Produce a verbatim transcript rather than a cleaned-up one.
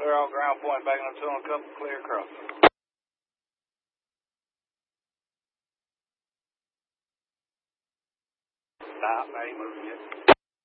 Clear all ground point, backing up two on a couple, clear across. Stop, now you moving yet.